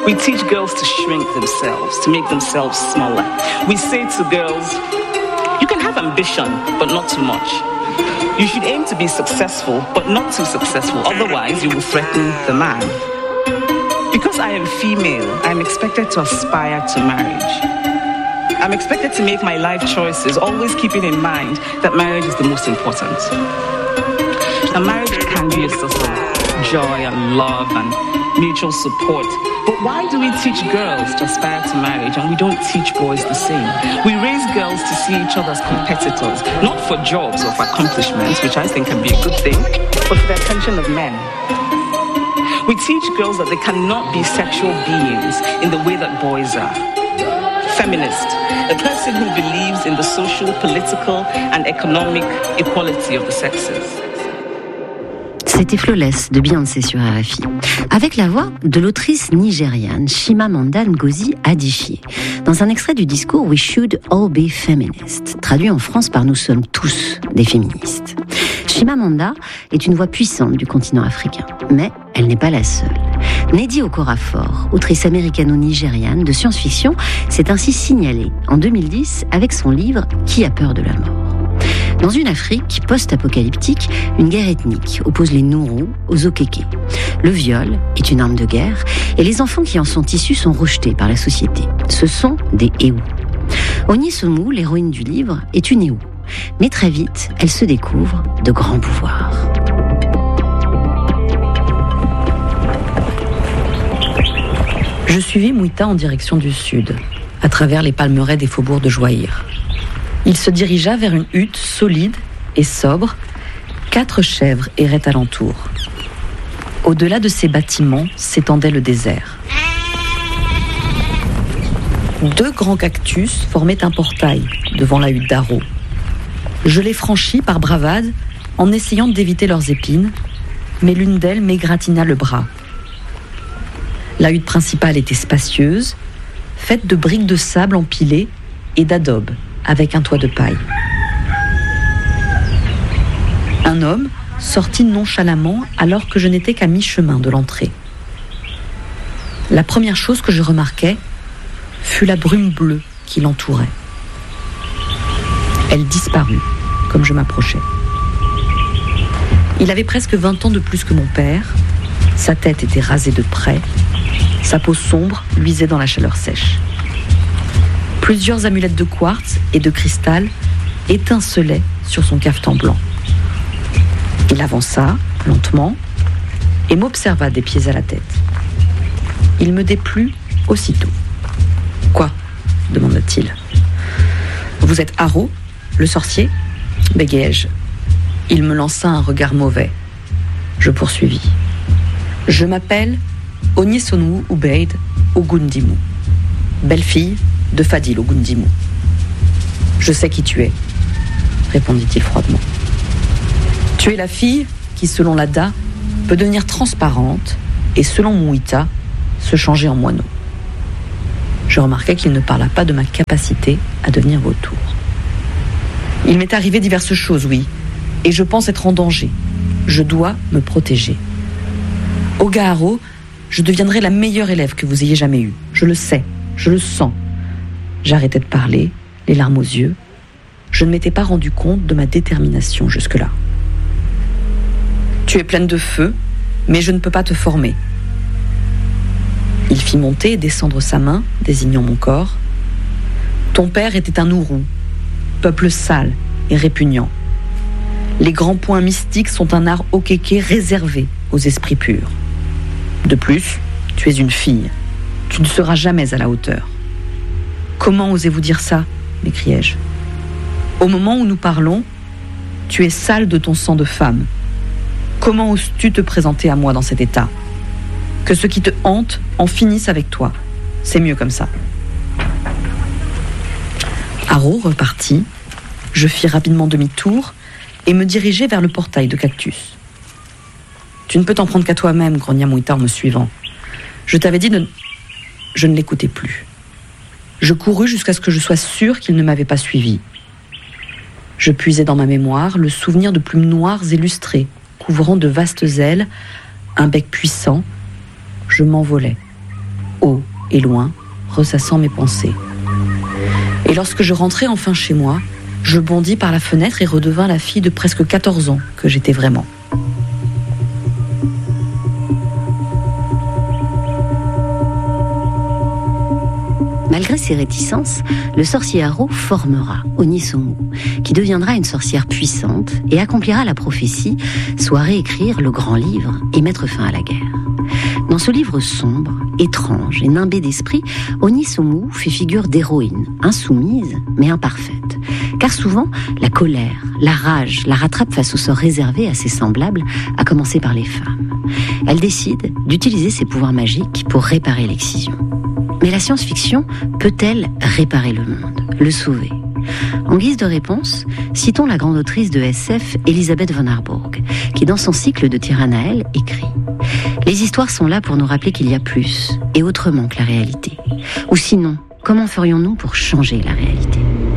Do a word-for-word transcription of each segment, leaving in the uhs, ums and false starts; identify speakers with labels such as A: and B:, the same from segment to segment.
A: We teach girls to shrink themselves, to make themselves smaller. We say to girls, you can have ambition, but not too much. You should aim to be successful, but not too successful. Otherwise, you will threaten the man. Because I am female, I am expected to aspire to marriage. I'm expected to make my life choices, always keeping in mind that marriage is the most important. A marriage can be a source of joy and love and mutual support. But why do we teach girls to aspire to marriage and we don't teach boys the same? We raise girls to see each other as competitors, not for jobs or for accomplishments, which I think can be a good thing, but for the attention of men. We teach girls that they cannot be sexual beings in the way that boys are. Feminist, a person who believes in the social, political and economic equality of the sexes.
B: C'était Flawless de Beyoncé sur R F I, avec la voix de l'autrice nigériane Chimamanda Ngozi Adichie, dans un extrait du discours We Should All Be Feminists, traduit en France par Nous sommes tous des féministes. Chimamanda est une voix puissante du continent africain, mais elle n'est pas la seule. Nnedi Okorafor, autrice américano-nigériane de science-fiction, s'est ainsi signalée en deux mille dix avec son livre Qui a peur de la mort. Dans une Afrique post-apocalyptique, une guerre ethnique oppose les Nourous aux Okeke. Le viol est une arme de guerre et les enfants qui en sont issus sont rejetés par la société. Ce sont des Éhous. Onyesomou, l'héroïne du livre, est une Éhou. Mais très vite, elle se découvre de grands pouvoirs.
C: Je suivis Mouita en direction du sud, à travers les palmeraies des faubourgs de Joaïr. Il se dirigea vers une hutte solide et sobre. Quatre chèvres erraient alentour. Au-delà de ces bâtiments s'étendait le désert. Deux grands cactus formaient un portail devant la hutte d'Aro. Je les franchis par bravade en essayant d'éviter leurs épines, mais l'une d'elles m'égratigna le bras. La hutte principale était spacieuse, faite de briques de sable empilées et d'adobe, avec un toit de paille. Un homme sortit nonchalamment alors que je n'étais qu'à mi-chemin de l'entrée. La première chose que je remarquai fut la brume bleue qui l'entourait. Elle disparut comme je m'approchais. Il avait presque vingt ans de plus que mon père, sa tête était rasée de près, sa peau sombre luisait dans la chaleur sèche. Plusieurs amulettes de quartz et de cristal étincelaient sur son cafetan blanc. Il avança lentement et m'observa des pieds à la tête. Il me déplut aussitôt. « Quoi ?» demanda-t-il. « Vous êtes Aro, le sorcier ?» bégayai-je. Il me lança un regard mauvais. Je poursuivis. « Je m'appelle Onyesomou Ubeid Ogundimou, belle-fille de Fadil Ogundimou. »« Je sais qui tu es, » répondit-il froidement. « Tu es la fille qui, selon l'Ada, peut devenir transparente et, selon Mouita, se changer en moineau. » Je remarquai qu'il ne parla pas de ma capacité à devenir vautour. « Il m'est arrivé diverses choses, oui, et je pense être en danger. Je dois me protéger. Au Gaharo, je deviendrai la meilleure élève que vous ayez jamais eue. Je le sais, je le sens. » J'arrêtai de parler, les larmes aux yeux. Je ne m'étais pas rendu compte de ma détermination jusque-là. « Tu es pleine de feu, mais je ne peux pas te former. » Il fit monter et descendre sa main, désignant mon corps. « Ton père était un Nourou, peuple sale et répugnant. Les grands points mystiques sont un art okeke réservé aux esprits purs. De plus, tu es une fille. Tu ne seras jamais à la hauteur. » « Comment osez-vous dire ça ?» m'écriai-je. « Au moment où nous parlons, tu es sale de ton sang de femme. Comment oses-tu te présenter à moi dans cet état ? Que ce qui te hante en finisse avec toi. C'est mieux comme ça. » Aro repartit. Je fis rapidement demi-tour et me dirigeai vers le portail de cactus. « Tu ne peux t'en prendre qu'à toi-même, grogna Mouita en me suivant. Je t'avais dit de... » Je ne l'écoutais plus. Je courus jusqu'à ce que je sois sûre qu'il ne m'avait pas suivi. Je puisai dans ma mémoire le souvenir de plumes noires et lustrées, couvrant de vastes ailes, un bec puissant. Je m'envolai. haut et loin, ressassant mes pensées. Et lorsque je rentrai enfin chez moi, je bondis par la fenêtre et redevins la fille de presque quatorze ans que j'étais vraiment.
B: Malgré ses réticences, le sorcier Harrow formera Onisomu, qui deviendra une sorcière puissante et accomplira la prophétie, soit réécrire le grand livre et mettre fin à la guerre. Dans ce livre sombre, étrange et nimbé d'esprit, Onisomu fait figure d'héroïne, insoumise mais imparfaite. Car souvent, la colère, la rage la rattrape face au sort réservé à ses semblables, à commencer par les femmes. Elle décide d'utiliser ses pouvoirs magiques pour réparer l'excision. Mais la science-fiction peut-elle réparer le monde, le sauver ? En guise de réponse, citons la grande autrice de S F Elisabeth von Harburg, qui dans son cycle de Tyrannael écrit « Les histoires sont là pour nous rappeler qu'il y a plus et autrement que la réalité. Ou sinon, comment ferions-nous pour changer la réalité ?»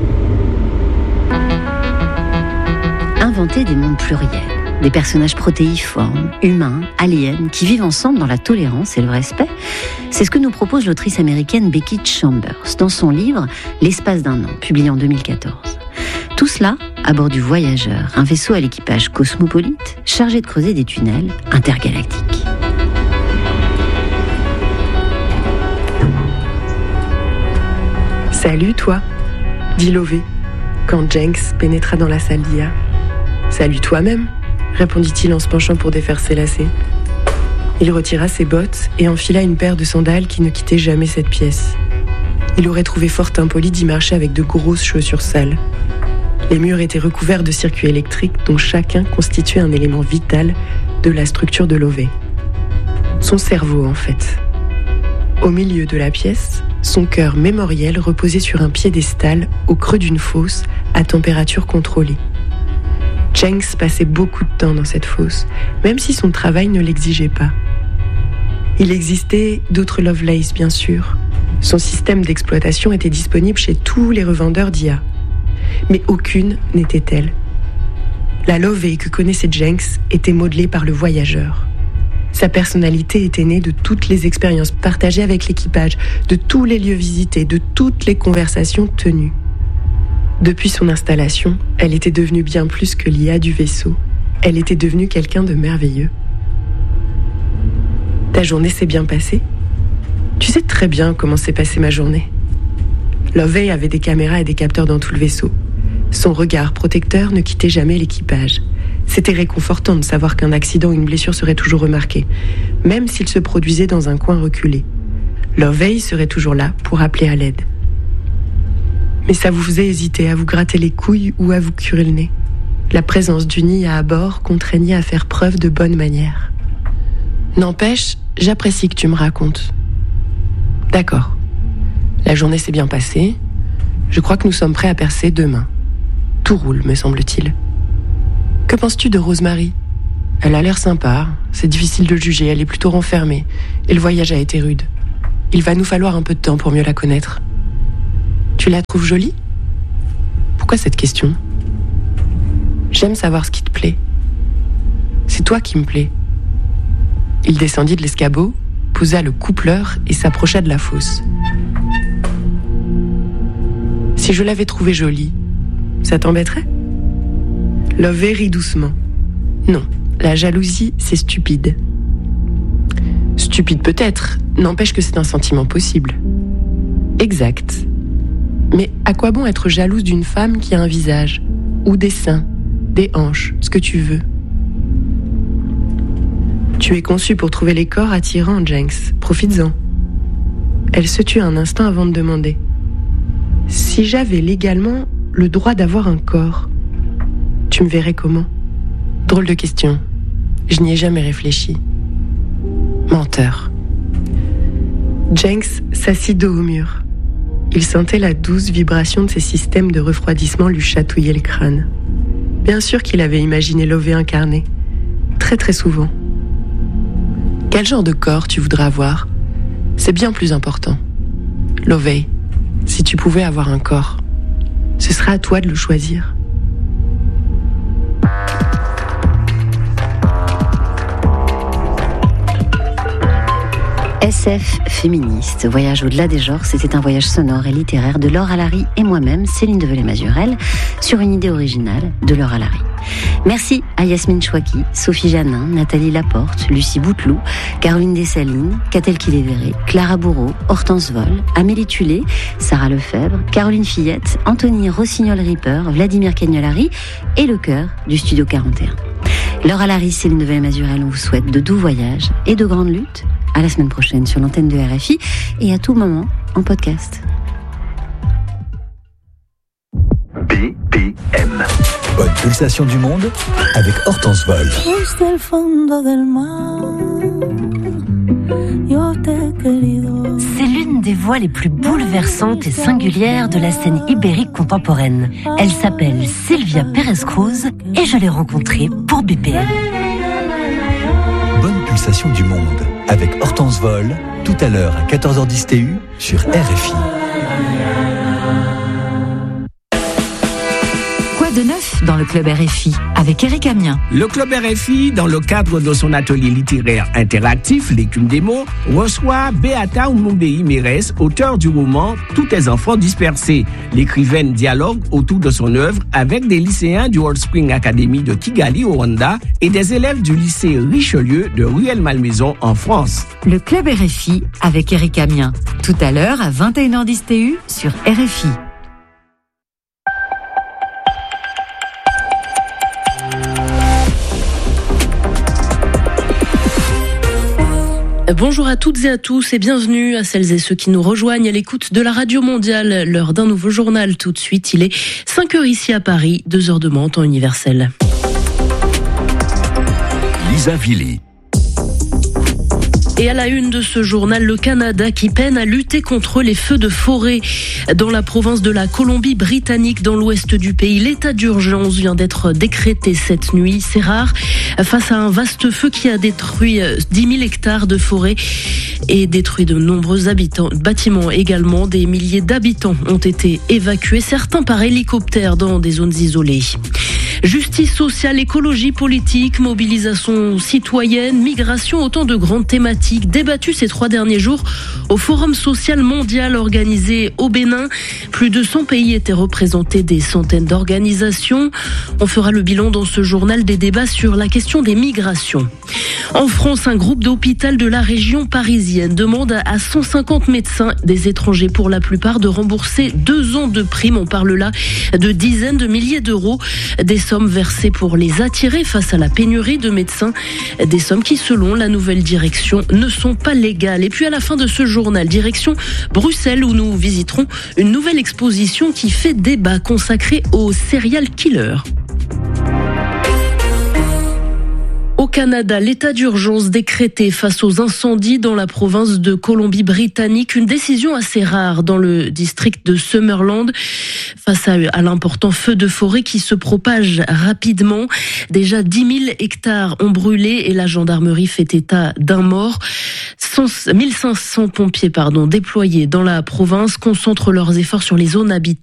B: Inventer des mondes pluriels, des personnages protéiformes, humains, aliens, qui vivent ensemble dans la tolérance et le respect, c'est ce que nous propose l'autrice américaine Becky Chambers dans son livre « L'espace d'un an », publié en deux mille quatorze. Tout cela à bord du Voyageur, un vaisseau à l'équipage cosmopolite chargé de creuser des tunnels intergalactiques.
D: Salut toi, dit Lové, quand Jenks pénétra dans la salle d'I A. Salut toi-même, répondit-il en se penchant pour défaire ses lacets. Il retira ses bottes et enfila une paire de sandales qui ne quittaient jamais cette pièce. Il aurait trouvé fort impoli d'y marcher avec de grosses chaussures sales. Les murs étaient recouverts de circuits électriques dont chacun constituait un élément vital de la structure de Lové. Son cerveau, en fait. Au milieu de la pièce, son cœur mémoriel reposait sur un piédestal au creux d'une fosse à température contrôlée. Jenks passait beaucoup de temps dans cette fosse, même si son travail ne l'exigeait pas. Il existait d'autres Lovelace, bien sûr. Son système d'exploitation était disponible chez tous les revendeurs d'I A. Mais aucune n'était elle. La Lovée que connaissait Jenks était modelée par le Voyageur. Sa personnalité était née de toutes les expériences partagées avec l'équipage, de tous les lieux visités, de toutes les conversations tenues. Depuis son installation, elle était devenue bien plus que l'I A du vaisseau. Elle était devenue quelqu'un de merveilleux. Ta journée s'est bien passée ? Tu sais très bien comment s'est passée ma journée. Lovey avait des caméras et des capteurs dans tout le vaisseau. Son regard protecteur ne quittait jamais l'équipage. C'était réconfortant de savoir qu'un accident ou une blessure serait toujours remarqué, même s'il se produisait dans un coin reculé. Lovey serait toujours là pour appeler à l'aide. Mais ça vous faisait hésiter à vous gratter les couilles ou à vous curer le nez. La présence d'une I A à bord contraignait à faire preuve de bonne manière. N'empêche, j'apprécie que tu me racontes. D'accord. La journée s'est bien passée. Je crois que nous sommes prêts à percer demain. Tout roule, me semble-t-il. Que penses-tu de Rosemary ? Elle a l'air sympa. C'est difficile de juger, elle est plutôt renfermée. Et le voyage a été rude. Il va nous falloir un peu de temps pour mieux la connaître. Tu la trouves jolie ? Pourquoi cette question ? J'aime savoir ce qui te plaît. C'est toi qui me plais. Il descendit de l'escabeau, posa le coupleur et s'approcha de la fosse. Si je l'avais trouvée jolie, ça t'embêterait ? Lovey rit doucement. Non, la jalousie, c'est stupide. Stupide peut-être, n'empêche que c'est un sentiment possible. Exact. Mais à quoi bon être jalouse d'une femme qui a un visage, ou des seins, des hanches, ce que tu veux ? Tu es conçue pour trouver les corps attirants, Jenks. Profites-en. Elle se tut un instant avant de demander. Si j'avais légalement le droit d'avoir un corps, tu me verrais comment ? Drôle de question. Je n'y ai jamais réfléchi. Menteur. Jenks s'assit dos au mur. Il sentait la douce vibration de ses systèmes de refroidissement lui chatouiller le crâne. Bien sûr qu'il avait imaginé Lovey incarné. Très très souvent. Quel genre de corps tu voudrais avoir ? C'est bien plus important. Lovey, si tu pouvais avoir un corps, ce serait à toi de le choisir.
B: S F féministe, voyage au-delà des genres, c'était un voyage sonore et littéraire de Laure Alary et moi-même, Céline Develay-Mazurel, sur une idée originale de Laure Alary. Merci à Yasmine Chouaki, Sophie Janin, Nathalie Laporte, Lucie Bouteloup, Caroline Dessalines, Catel Kiléveré, Clara Bourreau, Hortense Vol, Amélie Tulé, Sarah Lefebvre, Caroline Fillette, Anthony Rossignol-Ripper, Vladimir Kegnolari et le chœur du Studio quarante et un. Laure Alary, Céline Develay-Mazurel, on vous souhaite de doux voyages et de grandes luttes. À la semaine prochaine sur l'antenne de R F I et à tout moment en podcast.
E: B P M. Bonne pulsation du monde avec Hortense Vol.
F: C'est l'une des voix les plus bouleversantes et singulières de la scène ibérique contemporaine. Elle s'appelle Silvia Pérez-Cruz et je l'ai rencontrée pour B P M.
E: Bonne pulsation du monde avec Hortense Vol, tout à l'heure à quatorze heures dix T U sur R F I.
F: Quoi de neuf dans le club R F I avec Eric Amien?
G: Le club R F I, dans le cadre de son atelier littéraire interactif, L'écume des mots, reçoit Beata Umumbei Mérès, auteur du roman Tous tes enfants dispersés. L'écrivaine dialogue autour de son œuvre avec des lycéens du Old Spring Academy de Kigali au Rwanda et des élèves du lycée Richelieu de Rueil-Malmaison en France.
F: Le club R F I avec Eric Amien, tout à l'heure à vingt et une heures dix T U sur R F I.
H: Bonjour à toutes et à tous et bienvenue à celles et ceux qui nous rejoignent à l'écoute de la Radio Mondiale. L'heure d'un nouveau journal tout de suite. Il est cinq heures ici à Paris, deux heures de moins en temps universel.
E: Lisa Villy.
H: Et à la une de ce journal, le Canada qui peine à lutter contre les feux de forêt. Dans la province de la Colombie-Britannique, dans l'ouest du pays, l'état d'urgence vient d'être décrété cette nuit. C'est rare, face à un vaste feu qui a détruit dix mille hectares de forêt et détruit de nombreux habitants, bâtiments également. Des milliers d'habitants ont été évacués, certains par hélicoptère dans des zones isolées. Justice sociale, écologie politique, mobilisation citoyenne, migration, autant de grandes thématiques débattues ces trois derniers jours au Forum social mondial organisé au Bénin. Plus de cent pays étaient représentés, des centaines d'organisations. On fera le bilan dans ce journal des débats sur la question des migrations. En France, un groupe d'hôpital de la région parisienne demande à cent cinquante médecins, des étrangers pour la plupart, de rembourser deux ans de prime. On parle là de dizaines de milliers d'euros, des sommes versées pour les attirer face à la pénurie de médecins, des sommes qui, selon la nouvelle direction, ne sont pas légales. Et puis à la fin de ce journal, direction Bruxelles, où nous visiterons une nouvelle exposition qui fait débat, consacrée aux serial killers. Au Canada, l'état d'urgence décrété face aux incendies dans la province de Colombie-Britannique, une décision assez rare dans le district de Summerland face à, à l'important feu de forêt qui se propage rapidement. Déjà dix mille hectares ont brûlé et la gendarmerie fait état d'un mort. mille cinq cents pompiers pardon, déployés dans la province concentrent leurs efforts sur les zones habitées.